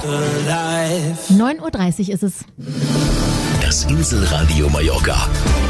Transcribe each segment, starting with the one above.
9:30 Uhr ist es. Das Inselradio Mallorca.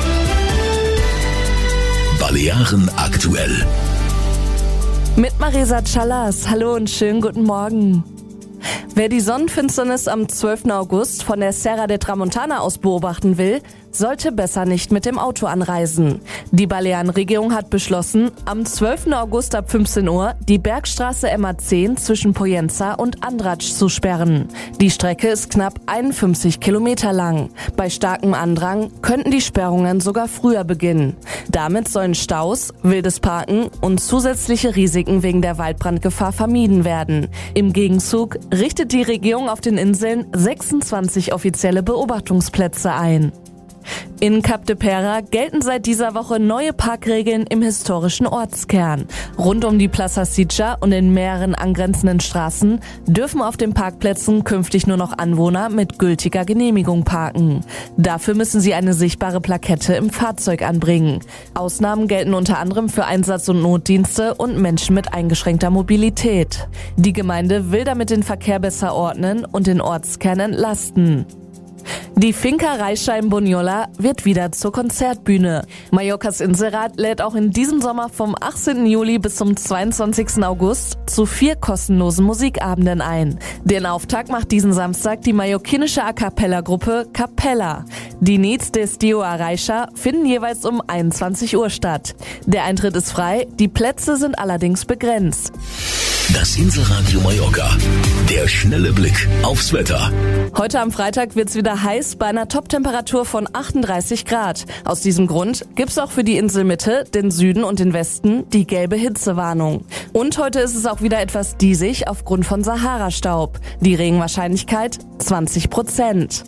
Balearen aktuell. Mit Marisa Chalas. Hallo und schönen guten Morgen. Wer die Sonnenfinsternis am 12. August von der Serra de Tramontana aus beobachten will, sollte besser nicht mit dem Auto anreisen. Die Balearenregierung hat beschlossen, am 12. August ab 15 Uhr die Bergstraße MA10 zwischen Poyenza und Andratx zu sperren. Die Strecke ist knapp 51 Kilometer lang. Bei starkem Andrang könnten die Sperrungen sogar früher beginnen. Damit sollen Staus, wildes Parken und zusätzliche Risiken wegen der Waldbrandgefahr vermieden werden. Im Gegenzug richtet die Regierung auf den Inseln 26 offizielle Beobachtungsplätze ein. In Cap de Pera gelten seit dieser Woche neue Parkregeln im historischen Ortskern. Rund um die Plaza Sitja und in mehreren angrenzenden Straßen dürfen auf den Parkplätzen künftig nur noch Anwohner mit gültiger Genehmigung parken. Dafür müssen sie eine sichtbare Plakette im Fahrzeug anbringen. Ausnahmen gelten unter anderem für Einsatz- und Notdienste und Menschen mit eingeschränkter Mobilität. Die Gemeinde will damit den Verkehr besser ordnen und den Ortskern entlasten. Die Finca Reixa in Bunyola wird wieder zur Konzertbühne. Mallorcas Inselrat lädt auch in diesem Sommer vom 18. Juli bis zum 22. August zu 4 kostenlosen Musikabenden ein. Den Auftakt macht diesen Samstag die mallorquinische A-Cappella-Gruppe Capella. Die Nits des Dio Reixa finden jeweils um 21 Uhr statt. Der Eintritt ist frei, die Plätze sind allerdings begrenzt. Das Inselradio Mallorca. Der schnelle Blick aufs Wetter. Heute am Freitag wird's wieder heiß bei einer Toptemperatur von 38 Grad. Aus diesem Grund gibt's auch für die Inselmitte, den Süden und den Westen die gelbe Hitzewarnung. Und heute ist es auch wieder etwas diesig aufgrund von Sahara-Staub. Die Regenwahrscheinlichkeit 20%.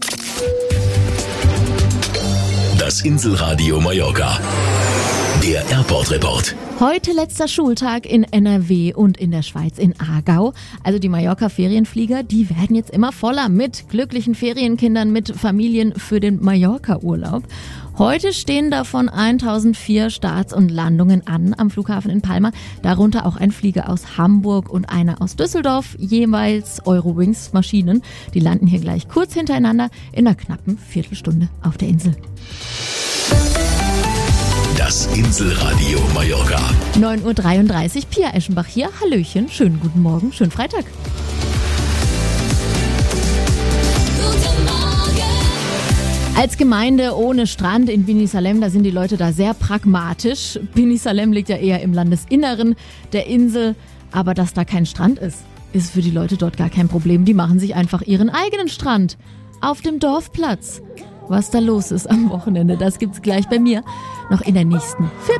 Das Inselradio Mallorca. Der Airport Report. Heute letzter Schultag in NRW und in der Schweiz in Aargau. Also die Mallorca-Ferienflieger, die werden jetzt immer voller mit glücklichen Ferienkindern, mit Familien für den Mallorca-Urlaub. Heute stehen davon 1004 Starts und Landungen an am Flughafen in Palma. Darunter auch ein Flieger aus Hamburg und einer aus Düsseldorf, jeweils Eurowings-Maschinen. Die landen hier gleich kurz hintereinander in einer knappen Viertelstunde auf der Insel. Das Inselradio Mallorca. 9:33 Uhr, Pia Eschenbach hier. Hallöchen, schönen guten Morgen, schönen Freitag. Guten Morgen. Als Gemeinde ohne Strand in Bini Salem, da sind die Leute da sehr pragmatisch. Bini Salem liegt ja eher im Landesinneren der Insel, aber dass da kein Strand ist für die Leute dort gar kein Problem. Die machen sich einfach ihren eigenen Strand auf dem Dorfplatz. Was da los ist am Wochenende, das gibt's gleich bei mir. Noch in der nächsten